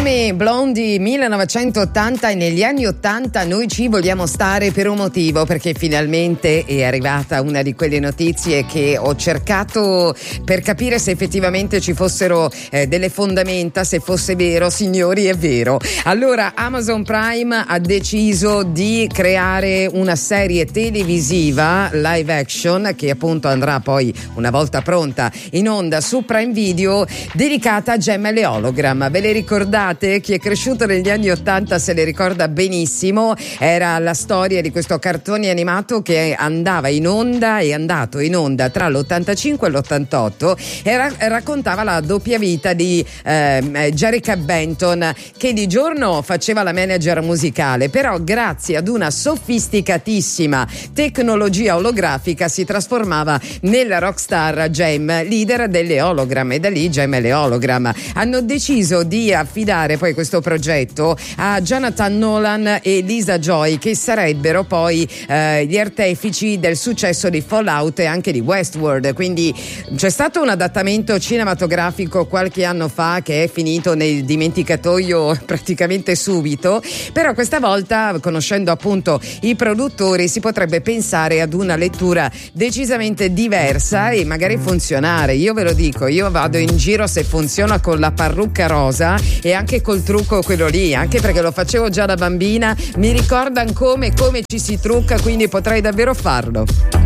Tommy Blondie 1980, e negli anni 80 noi ci vogliamo stare per un motivo, perché finalmente è arrivata una di quelle notizie che ho cercato per capire se effettivamente ci fossero delle fondamenta, se fosse vero. Signori, è vero. Allora Amazon Prime ha deciso di creare una serie televisiva live action che appunto andrà poi, una volta pronta, in onda su Prime Video, dedicata a Gemma e le Hologram. Ve le ricordate? Chi è cresciuto negli anni 80 se le ricorda benissimo. Era la storia di questo cartone animato che andava in onda, è andato in onda tra l'85 e l'88 e raccontava la doppia vita di Jerrica Benton, che di giorno faceva la manager musicale, però grazie ad una sofisticatissima tecnologia olografica si trasformava nella rockstar Gem, leader delle hologram, e da lì Gem e le Hologram. Hanno deciso di affidare poi questo progetto a Jonathan Nolan e Lisa Joy, che sarebbero poi gli artefici del successo di Fallout e anche di Westworld. Quindi c'è stato un adattamento cinematografico qualche anno fa che è finito nel dimenticatoio praticamente subito, però questa volta, conoscendo appunto i produttori, si potrebbe pensare ad una lettura decisamente diversa e magari funzionare. Io ve lo dico, io vado in giro se funziona con la parrucca rosa e anche col trucco quello lì, anche perché lo facevo già da bambina, mi ricordano come ci si trucca, quindi potrei davvero farlo.